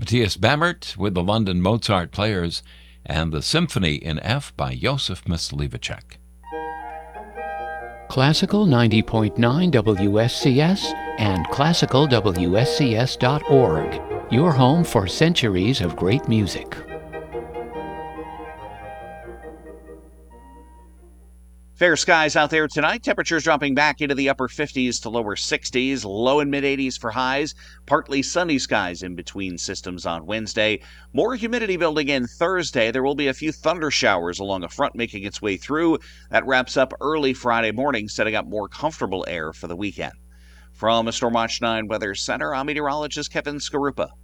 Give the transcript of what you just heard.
Matthias Bammert with the London Mozart Players and the Symphony in F by Josef Myslivacek. Classical 90.9 WSCS and classicalwscs.org, your home for centuries of great music. Fair skies out there tonight. Temperatures dropping back into the upper 50s to lower 60s, low and mid 80s for highs. Partly sunny skies in between systems on Wednesday. More humidity building in Thursday. There will be a few thunder showers along a front making its way through. That wraps up early Friday morning, setting up more comfortable air for the weekend. From the Stormwatch 9 Weather Center, I'm meteorologist Kevin Skarupa.